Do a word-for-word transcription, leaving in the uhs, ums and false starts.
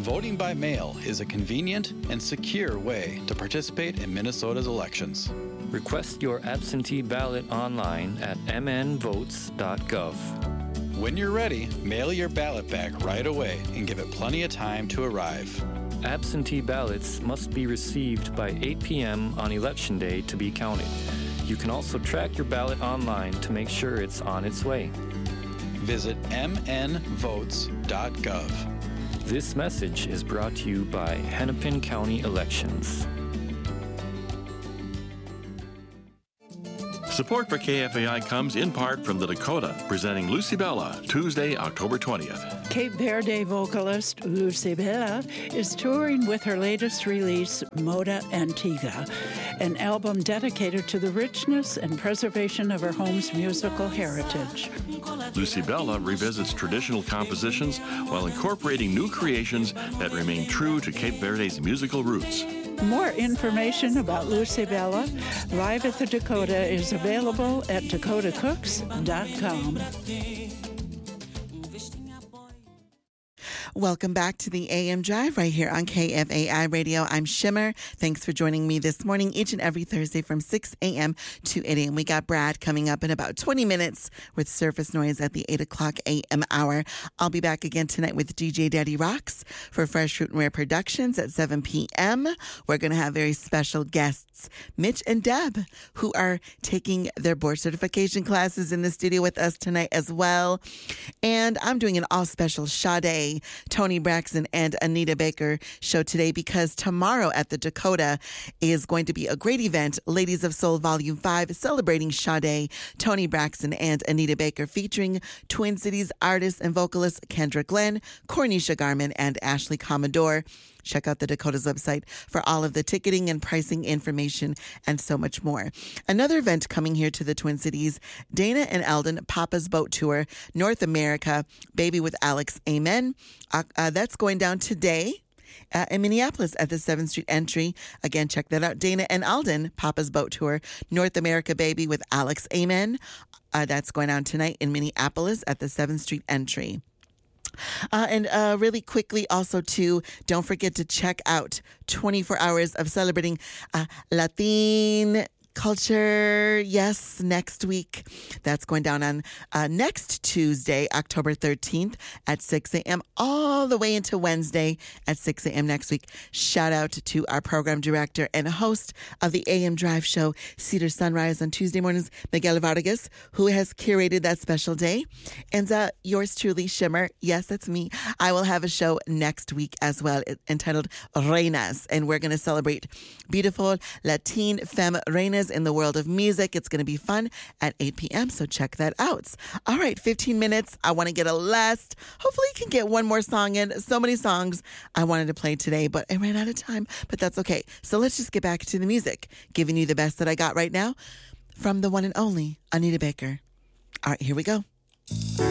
Voting by mail is a convenient and secure way to participate in Minnesota's elections. Request your absentee ballot online at m n votes dot gov. When you're ready, mail your ballot back right away and give it plenty of time to arrive. Absentee ballots must be received by eight p.m. on Election Day to be counted. You can also track your ballot online to make sure it's on its way. Visit m n votes dot gov. This message is brought to you by Hennepin County Elections. Support for K F A I comes in part from the Dakota, presenting Lucy Bella, Tuesday, October twentieth. Cape Verde vocalist Lucy Bella is touring with her latest release, Moda Antigua, an album dedicated to the richness and preservation of her home's musical heritage. Lucy Bella revisits traditional compositions while incorporating new creations that remain true to Cape Verde's musical roots. More information about Lucy Bella, Live at the Dakota, is available at dakota cooks dot com. Welcome back to the A M Drive right here on K F A I Radio. I'm Shimmer. Thanks for joining me this morning, each and every Thursday from six a.m. to eight a.m. We got Brad coming up in about twenty minutes with Surface Noise at the eight o'clock a.m. hour. I'll be back again tonight with D J Daddy Rocks for Fresh Fruit and Rare Productions at seven p.m. We're going to have very special guests, Mitch and Deb, who are taking their board certification classes in the studio with us tonight as well. And I'm doing an all-special Sade, Tony Braxton and Anita Baker show today because tomorrow at the Dakota is going to be a great event, Ladies of Soul Volume five, celebrating Sade, Tony Braxton and Anita Baker, featuring Twin Cities artists and vocalists Kendra Glenn, Cornisha Garman, and Ashley Commodore. Check out the Dakota's website for all of the ticketing and pricing information and so much more. Another event coming here to the Twin Cities, Dana and Eldon Papa's Boat Tour, North America, Baby with Alex, Amen. Uh, uh, that's going down today. Uh, in Minneapolis at the seventh Street entry. Again, check that out. Dana and Alden, Papa's Boat Tour, North America Baby with Alex, Amen. Uh, that's going on tonight in Minneapolis at the seventh Street entry. Uh, and uh, really quickly also, too, don't forget to check out twenty-four hours of celebrating uh, Latin culture. Yes, next week. That's going down on uh, next Tuesday, October thirteenth at six a.m. all the way into Wednesday at six a.m. next week. Shout out to our program director and host of the A M Drive show, Cedar Sunrise on Tuesday mornings, Miguel Vargas, who has curated that special day. And uh, yours truly, Shimmer. Yes, that's me. I will have a show next week as well entitled Reinas, and we're going to celebrate beautiful Latin femme reinas in the world of music. It's going to be fun at eight p.m., so check that out. All right, fifteen minutes. I want to get a last, hopefully you can get one more song in. So many songs I wanted to play today, but I ran out of time, but that's okay. So let's just get back to the music, giving you the best that I got right now from the one and only Anita Baker. All right, here we go.